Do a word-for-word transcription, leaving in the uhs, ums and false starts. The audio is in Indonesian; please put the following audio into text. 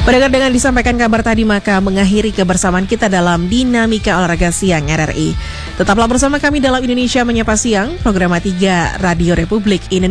Mendengar dengan disampaikan kabar tadi, maka mengakhiri kebersamaan kita dalam Dinamika Olahraga Siang R R I. Tetaplah bersama kami dalam Indonesia Menyapa Siang, program tiga Radio Republik Indonesia.